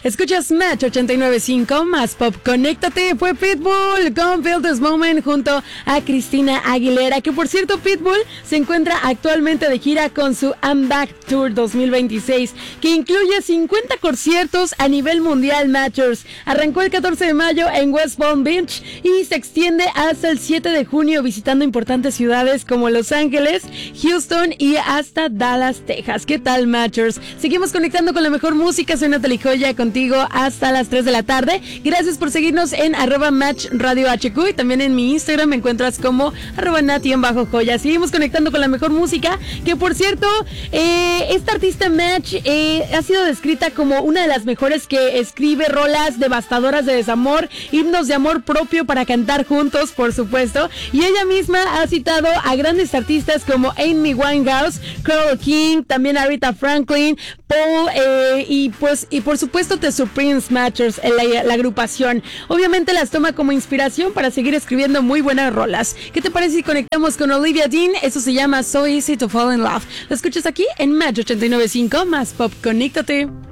Escuchas Match 89.5 más pop. Conéctate. Fue Pitbull con Feel This Moment junto a Cristina Aguilera, que por cierto Pitbull se encuentra actualmente de gira con su I'm Back Tour 2026, que incluye 50 conciertos a nivel mundial. Matchers arrancó el 14 de mayo en West Palm Beach y se extiende hasta el 7 de junio visitando importantes ciudades como Los Ángeles, Houston y hasta Dallas, Texas. ¿Qué tal, Matchers? Seguimos conectando con la mejor música. Soy Natalie Joya contigo hasta las 3 de la tarde. Gracias por seguirnos en @MatchRadioHQ y también en mi Instagram me encuentras como @Nati_Joya. Seguimos conectando con la mejor música, que por cierto, esta artista Match ha sido descrita como una de las mejores que escribe rolas devastadoras de desamor, himnos de amor propio para cantar juntos, por supuesto, y ella misma ha citado a grandes artistas como Amy Winehouse, Carole King, también Aretha Franklin, Paul y por supuesto The Supremes. Matchers, la agrupación obviamente las toma como inspiración para seguir escribiendo muy buenas rolas. ¿Qué te parece si conectamos con Olivia Dean? Eso se llama So Easy to Fall in Love. Lo escuchas aquí en Match 89.5 más pop. Conéctate.